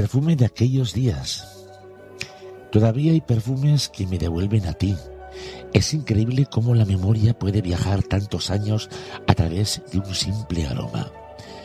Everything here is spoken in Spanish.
perfume de aquellos días. Todavía hay perfumes que me devuelven a ti. Es increíble cómo la memoria puede viajar tantos años a través de un simple aroma.